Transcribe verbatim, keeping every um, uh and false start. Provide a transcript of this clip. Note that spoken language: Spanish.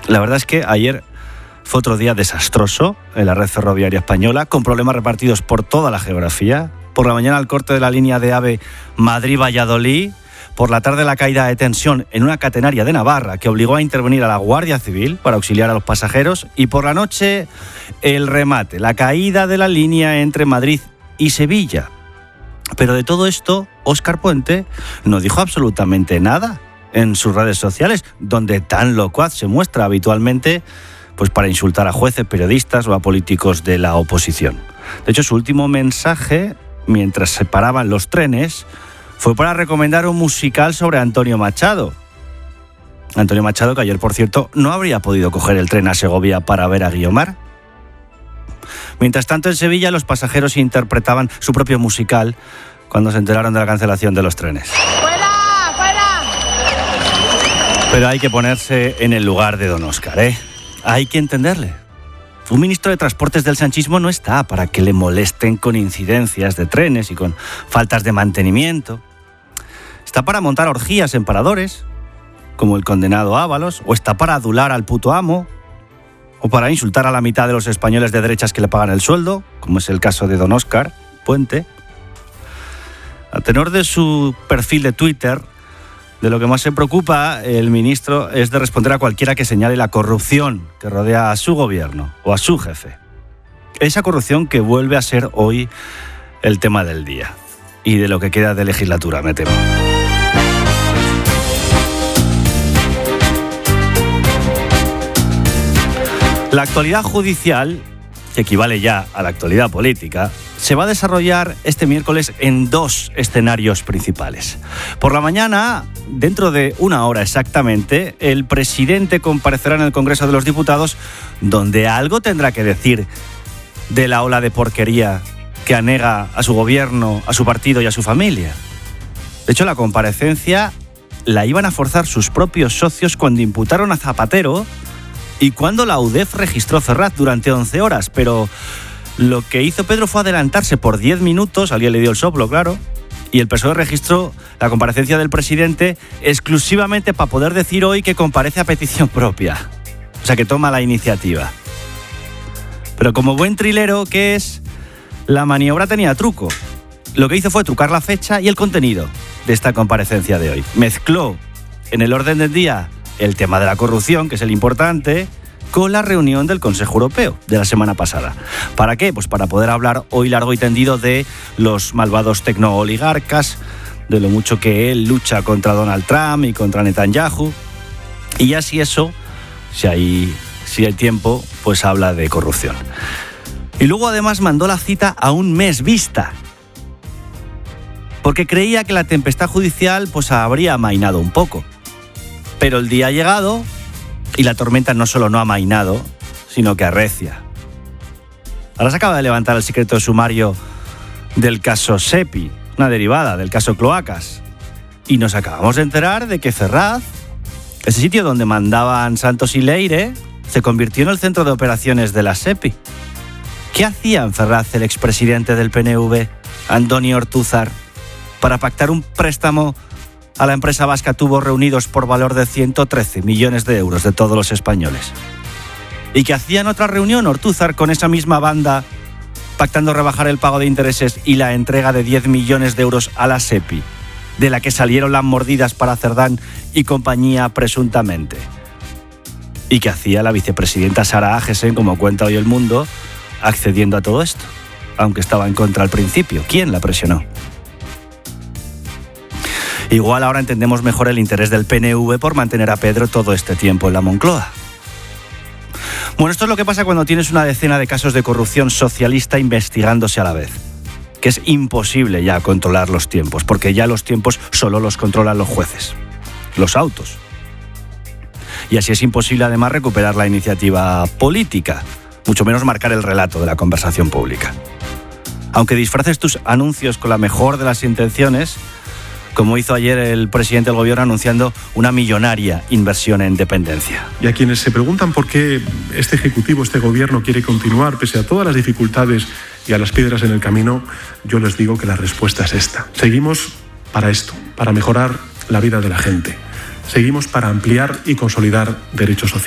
La verdad es que ayer fue otro día desastroso en la red ferroviaria española, con problemas repartidos por toda la geografía. Por la mañana el corte de la línea de AVE Madrid-Valladolid. Por la tarde la caída de tensión en una catenaria de Navarra que obligó a intervenir a la Guardia Civil para auxiliar a los pasajeros. Y por la noche el remate, la caída de la línea entre Madrid y Sevilla. Pero de todo esto, Óscar Puente no dijo absolutamente nada en sus redes sociales, donde tan locuaz se muestra habitualmente, pues para insultar a jueces, periodistas o a políticos de la oposición. De hecho, su último mensaje, mientras se paraban los trenes, fue para recomendar un musical sobre Antonio Machado. Antonio Machado, que ayer, por cierto, no habría podido coger el tren a Segovia para ver a Guiomar. Mientras tanto, en Sevilla, los pasajeros interpretaban su propio musical cuando se enteraron de la cancelación de los trenes. ¡Fuera! ¡Fuera! Pero hay que ponerse en el lugar de don Óscar, ¿eh? Hay que entenderle. Un ministro de Transportes del sanchismo no está para que le molesten con incidencias de trenes y con faltas de mantenimiento. Está para montar orgías en paradores, como el condenado Ábalos, o está para adular al puto amo, o para insultar a la mitad de los españoles de derechas que le pagan el sueldo, como es el caso de don Óscar Puente. A tenor de su perfil de Twitter, de lo que más se preocupa el ministro es de responder a cualquiera que señale la corrupción que rodea a su gobierno o a su jefe. Esa corrupción que vuelve a ser hoy el tema del día y de lo que queda de legislatura, me temo. La actualidad judicial, que equivale ya a la actualidad política, se va a desarrollar este miércoles en dos escenarios principales. Por la mañana, dentro de una hora exactamente, el presidente comparecerá en el Congreso de los Diputados, donde algo tendrá que decir de la ola de porquería que anega a su gobierno, a su partido y a su familia. De hecho, la comparecencia la iban a forzar sus propios socios cuando imputaron a Zapatero y cuando la U D E F registró Ferraz durante once horas, pero lo que hizo Pedro fue adelantarse por diez minutos, alguien le dio el soplo, claro, y el P S O E registró la comparecencia del presidente exclusivamente para poder decir hoy que comparece a petición propia, o sea, que toma la iniciativa. Pero como buen trilero que es, la maniobra tenía truco. Lo que hizo fue trucar la fecha y el contenido de esta comparecencia de hoy. Mezcló en el orden del día el tema de la corrupción, que es el importante, con la reunión del Consejo Europeo de la semana pasada. ¿Para qué? Pues para poder hablar hoy largo y tendido de los malvados tecnooligarcas, de lo mucho que él lucha contra Donald Trump y contra Netanyahu. Y ya si eso, si hay, si hay tiempo, pues habla de corrupción. Y luego además mandó la cita a un mes vista, porque creía que la tempestad judicial pues habría amainado un poco. Pero el día ha llegado y la tormenta no solo no ha amainado, sino que arrecia. Ahora se acaba de levantar el secreto sumario del caso Sepi, una derivada del caso Cloacas. Y nos acabamos de enterar de que Ferraz, ese sitio donde mandaban Santos y Leire, se convirtió en el centro de operaciones de la Sepi. ¿Qué hacía en Ferraz el expresidente del P N V, Andoni Ortúzar, para pactar un préstamo a la empresa vasca Tubos Reunidos por valor de ciento trece millones de euros de todos los españoles? ¿Y que hacía en otra reunión Ortúzar con esa misma banda pactando rebajar el pago de intereses y la entrega de diez millones de euros a la Sepi, de la que salieron las mordidas para Cerdán y compañía presuntamente? ¿Y que hacía la vicepresidenta Sara Agesen, como cuenta hoy El Mundo, accediendo a todo esto, aunque estaba en contra al principio? ¿Quién la presionó? Igual ahora entendemos mejor el interés del P N V por mantener a Pedro todo este tiempo en la Moncloa. Bueno, esto es lo que pasa cuando tienes una decena de casos de corrupción socialista investigándose a la vez. Que es imposible ya controlar los tiempos, porque ya los tiempos solo los controlan los jueces, los autos. Y así es imposible además recuperar la iniciativa política, mucho menos marcar el relato de la conversación pública. Aunque disfraces tus anuncios con la mejor de las intenciones, como hizo ayer el presidente del gobierno anunciando una millonaria inversión en dependencia. Y a quienes se preguntan por qué este ejecutivo, este gobierno quiere continuar pese a todas las dificultades y a las piedras en el camino, yo les digo que la respuesta es esta. Seguimos para esto, para mejorar la vida de la gente. Seguimos para ampliar y consolidar derechos sociales.